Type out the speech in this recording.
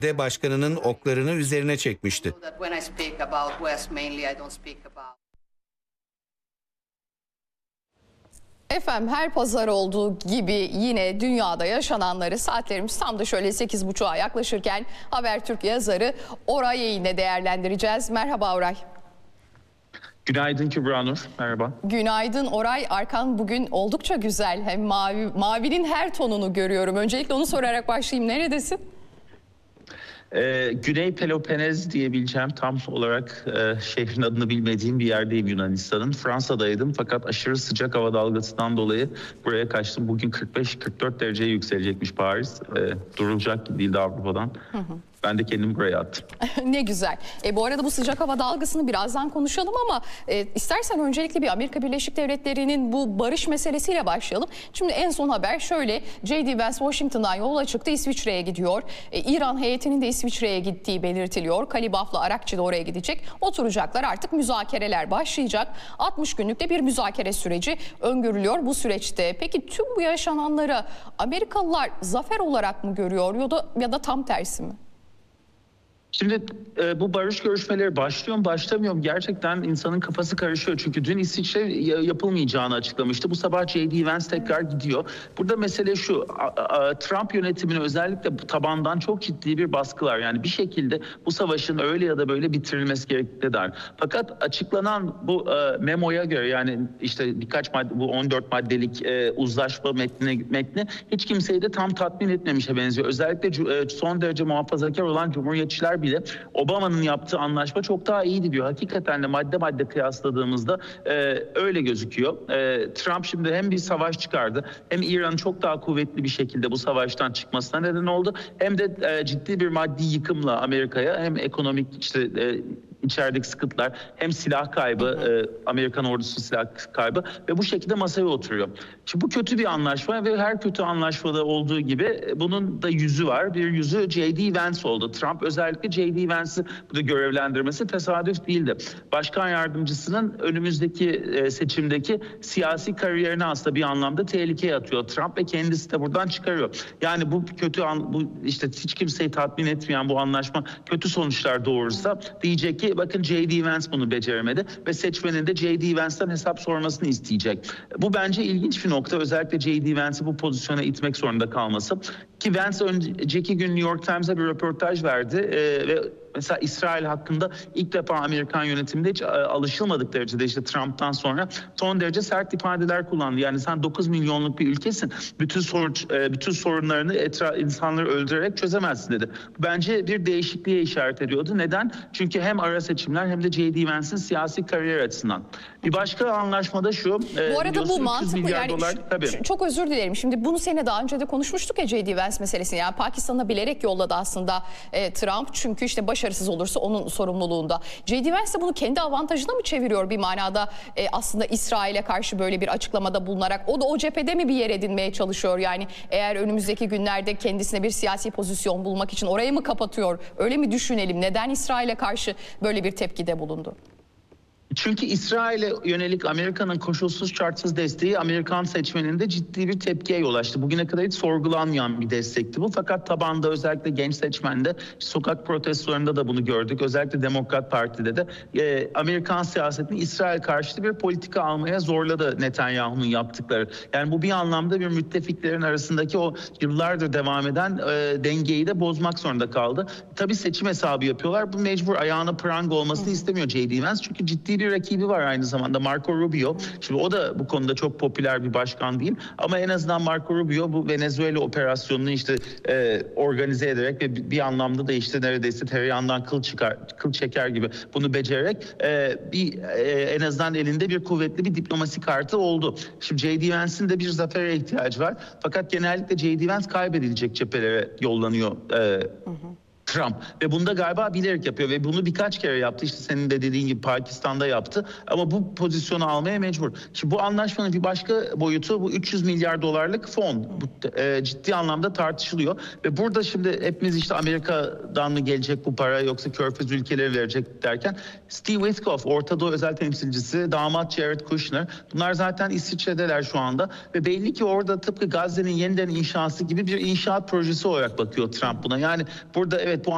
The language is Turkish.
de başkanının oklarını üzerine çekmişti. Efendim her pazar olduğu gibi yine dünyada yaşananları saatlerimiz tam da şöyle 8.30'a yaklaşırken Habertürk yazarı Oray Eğin'le değerlendireceğiz. Merhaba Oray. Günaydın Kübra Nur, merhaba. Günaydın Oray. Arkan bugün oldukça güzel. Hem mavinin her tonunu görüyorum. Öncelikle onu sorarak başlayayım. Neredesin? Güney Peloponez diyebileceğim tam olarak şehrin adını bilmediğim bir yerdeyim Yunanistan'ın. Fransa'daydım fakat aşırı sıcak hava dalgasından dolayı buraya kaçtım. Bugün 45-44 dereceye yükselecekmiş Paris. Durulacak gibi değildi Avrupa'dan. Ben de kendimi buraya attım. Ne güzel. Bu arada bu sıcak hava dalgasını birazdan konuşalım ama istersen öncelikle bir Amerika Birleşik Devletleri'nin bu barış meselesiyle başlayalım. Şimdi en son haber şöyle. J.D. Vance Washington'dan yola çıktı, İsviçre'ye gidiyor. İran heyetinin de İsviçre'ye gittiği belirtiliyor. Kalibaf'la Arakçı da oraya gidecek. Oturacaklar, artık müzakereler başlayacak. 60 günlük de bir müzakere süreci öngörülüyor bu süreçte. Peki tüm bu yaşananları Amerikalılar zafer olarak mı görüyor ya da tam tersi mi? Şimdi bu barış görüşmeleri başlıyor mu başlamıyor mu gerçekten insanın kafası karışıyor. Çünkü dün İsviçre yapılmayacağını açıklamıştı. Bu sabah J.D. Vance tekrar gidiyor. Burada mesele şu, Trump yönetimine özellikle tabandan çok ciddi bir baskı var. Yani bir şekilde bu savaşın öyle ya da böyle bitirilmesi gerektiği der. Fakat açıklanan bu memoya göre, yani işte birkaç madde, bu 14 maddelik uzlaşma metni hiç kimseyi de tam tatmin etmemişe benziyor. Özellikle son derece muhafazakar olan cumhuriyetçiler bile Obama'nın yaptığı anlaşma çok daha iyiydi diyor. Hakikaten de madde madde kıyasladığımızda öyle gözüküyor. Trump şimdi hem bir savaş çıkardı, hem İran'ın çok daha kuvvetli bir şekilde bu savaştan çıkmasına neden oldu, hem de ciddi bir maddi yıkımla Amerika'ya, hem ekonomik içerideki sıkıntılar, hem silah kaybı, Amerikan ordusu silah kaybı ve bu şekilde masaya oturuyor. Şimdi bu kötü bir anlaşma ve her kötü anlaşmada olduğu gibi bunun da yüzü var. Bir yüzü J.D. Vance oldu. Trump özellikle J.D. Vance'ı burada görevlendirmesi tesadüf değildi. Başkan yardımcısının önümüzdeki seçimdeki siyasi kariyerini aslında bir anlamda tehlikeye atıyor Trump ve kendisi de buradan çıkarıyor. Yani bu kötü bu işte hiç kimseyi tatmin etmeyen bu anlaşma kötü sonuçlar doğurursa diyecek ki bakın J.D. Vance bunu beceremedi ve seçmenin de J.D. Vance'dan hesap sormasını isteyecek. Bu bence ilginç bir nokta. Özellikle J.D. Vance'ı bu pozisyona itmek zorunda kalması. Ki Vance önceki gün New York Times'a bir röportaj verdi ve mesela İsrail hakkında ilk defa Amerikan yönetiminde hiç alışılmadık derecede, işte Trump'tan sonra son derece sert ifadeler kullandı. Yani sen 9 milyonluk bir ülkesin. Bütün sorunlarını insanları öldürerek çözemezsin dedi. Bence bir değişikliğe işaret ediyordu. Neden? Çünkü hem ara seçimler hem de J.D. Vance'in siyasi kariyer açısından. Bir başka anlaşmada şu. Bu arada bu mantıklı, yani tabii. Çok özür dilerim. Şimdi bunu seninle daha önce de konuşmuştuk ya, J.D. Vance meselesini. Yani Pakistan'a bilerek yolladı aslında Trump. Çünkü işte başarısız olursa onun sorumluluğunda. J.D. Vance de bunu kendi avantajına mı çeviriyor bir manada? Aslında İsrail'e karşı böyle bir açıklamada bulunarak o da o cephede mi bir yer edinmeye çalışıyor? Yani eğer önümüzdeki günlerde kendisine bir siyasi pozisyon bulmak için orayı mı kapatıyor? Öyle mi düşünelim? Neden İsrail'e karşı böyle bir tepkide bulundu? Çünkü İsrail'e yönelik Amerika'nın koşulsuz şartsız desteği Amerikan seçmeninde ciddi bir tepkiye yol açtı. Bugüne kadar hiç sorgulanmayan bir destekti bu. Fakat tabanda özellikle genç seçmende, sokak protestolarında da bunu gördük. Özellikle Demokrat Parti'de de Amerikan siyasetini İsrail karşıtı bir politika almaya zorladı Netanyahu'nun yaptıkları. Yani bu bir anlamda bir müttefiklerin arasındaki o yıllardır devam eden dengeyi de bozmak zorunda kaldı. Tabii seçim hesabı yapıyorlar. Bu mecbur ayağına pranga olmasını istemiyor J.D. Vance. Çünkü ciddi bir rakibi var aynı zamanda, Marco Rubio. Şimdi o da bu konuda çok popüler bir başkan değil ama en azından Marco Rubio bu Venezuela operasyonunu işte organize ederek ve bir anlamda da işte neredeyse tereyağından kıl çeker gibi bunu becererek en azından elinde bir kuvvetli bir diplomasi kartı oldu. Şimdi J.D. Vance'in de bir zafere ihtiyacı var. Fakat genellikle J.D. Vance kaybedilecek cephelere yollanıyor. Trump ve bunda galiba bilerek yapıyor ve bunu birkaç kere yaptı. İşte senin de dediğin gibi Pakistan'da yaptı ama bu pozisyonu almaya mecbur. Şimdi bu anlaşmanın bir başka boyutu bu 300 milyar dolarlık fon. Bu, ciddi anlamda tartışılıyor ve burada şimdi hepimiz işte Amerika'dan mı gelecek bu para yoksa Körfez ülkeleri verecek derken Steve Witkoff, Orta Doğu özel temsilcisi, damat Jared Kushner, bunlar zaten İsviçre'deler şu anda ve belli ki orada tıpkı Gazze'nin yeniden inşası gibi bir inşaat projesi olarak bakıyor Trump buna. Yani burada evet